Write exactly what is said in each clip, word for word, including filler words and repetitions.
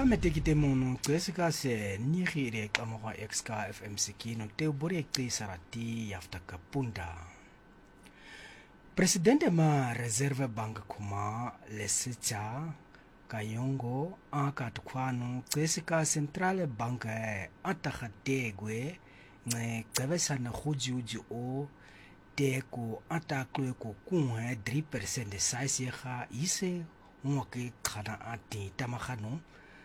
metekite mono tsesika se nigire kamoga exka F M sikino te bore sarati yaftaka punda. Presidente ma Reserve Bank kuma lesitsa kayongo akatukwana tsesika Central Bank atakategwe nge tsebesana khujuju o teko atakwe ko kunwe three percent size ya ise ngoke khana ati tamagano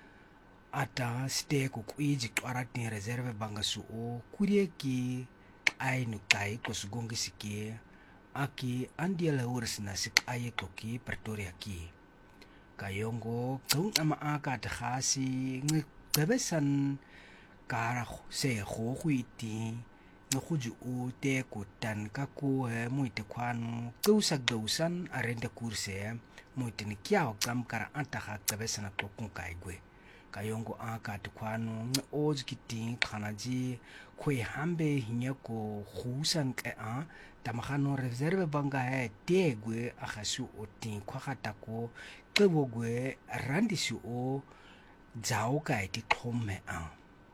ata steko kuiji twarati Reserve Bank su o kurie ki ainu kai kosugongi siki aki andiala ursna sik aye koki Pretoria ki kayongo tung ama aka khasi ngi bebesan kara se khohuiti nokhuju u te kutan kaku muite kwanu tusak dausan arende kurse muite ni kiao kam kara antaka bebesan klokun kaigwe kayongo aka tukwanu oz kiti khanaji khwe hambe hinyako khusan ke a tamahano Reserve Bank he tegwe akhasu oti khwakhatako qebogwe randisu o jao ka iti khome a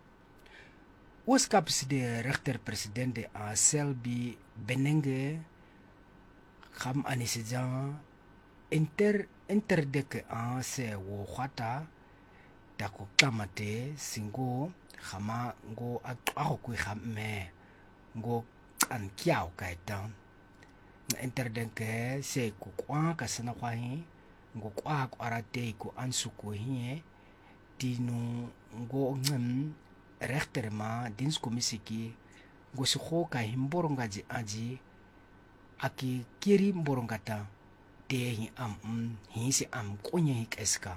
Oskapsi de rechter president a Selby Benenge kham anisija inter interdeke a se wo khata tako kamate singo khama ngo akho ku khamme ngo an kiao kaita interdeke se ku kwa kasana kwa hi ngo kwa arate ku ansuku hi dinu ngo ngem rechter ma dienskommissie go se go ka himboronga ji aji aki kiri mborongata te hi am hi se am konye hi keska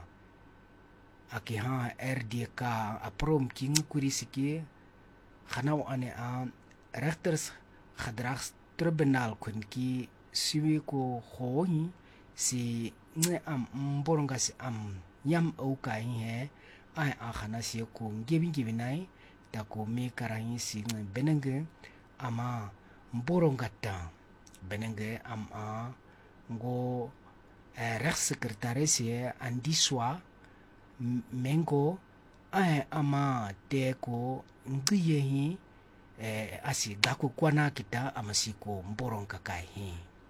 aki ha R D K aprom king kurisiki khanaw ane a rechters gedragstribunal kunki siwi ko hohi si ne am mboronga si am yam o ka hi he ai a khana si ko ngebi ngebi nai tako me karahi si benenge ama mborongata benenge am a ngo eh, rechtsecretaris si andiswa mengo ai ama teko ngiyehi eh, asi dako kwana kita amasiko mboronga kai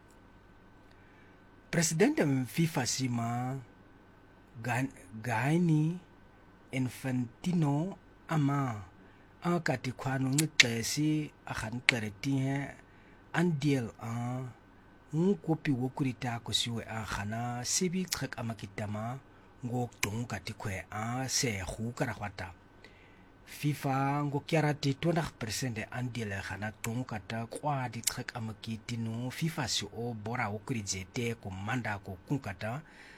President FIFA sima gan, Gani Infantino ama akati kwano ngitesi akhantereti he andiel a ngopi wokurita ko siwe a khana sibi trek amakitama ngo tonga tikwe a se khukara khwata FIFA ngo kyarati twenty percent andiel khana tonga ta kwa di trek amakitino FIFA si o bora wokurijete ko manda ko kunkata